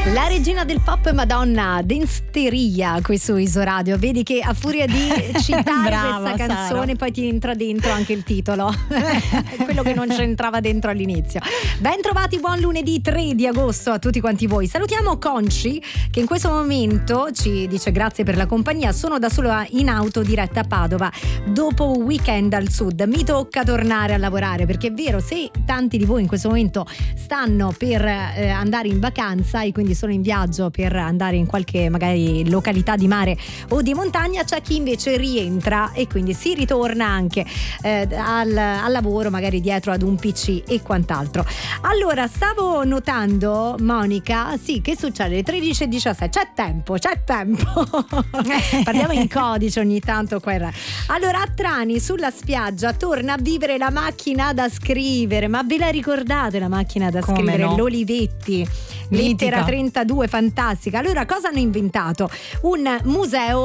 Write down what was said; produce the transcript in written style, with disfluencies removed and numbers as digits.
La regina del pop Madonna, Densteria qui su Isoradio. Vedi che a furia di citare Brava, questa canzone Sara. poi ti entra dentro anche il titolo. Quello che non c'entrava dentro all'inizio. Ben trovati, buon lunedì 3 di agosto a tutti quanti voi. Salutiamo Conci che in questo momento ci dice grazie per la compagnia. Sono da sola in auto diretta a Padova dopo un weekend al sud. Mi tocca tornare a lavorare, perché è vero, se tanti di voi in questo momento stanno per andare in vacanza e quindi sono in viaggio per andare in qualche magari località di mare o di montagna, c'è chi invece rientra e quindi si ritorna anche al lavoro, magari dietro ad un PC e quant'altro. Allora, stavo notando, Monica, sì, che succede? 13:17, c'è tempo parliamo in codice ogni tanto qua e là. Allora, a Trani sulla spiaggia torna a vivere la macchina da scrivere, ma ve la ricordate la macchina da Come scrivere? no? L'Olivetti, lettera 32, fantastica. Allora, cosa hanno inventato? Un museo